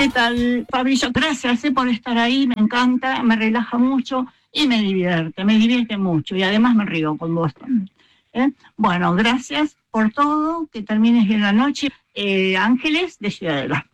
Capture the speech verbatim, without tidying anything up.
¿Qué tal, Fabricio? Gracias eh, por estar ahí, me encanta, me relaja mucho y me divierte, me divierte mucho y además me río con vos también. ¿eh? Bueno, gracias por todo, que termines bien la noche. Eh, Ángeles de Ciudadela.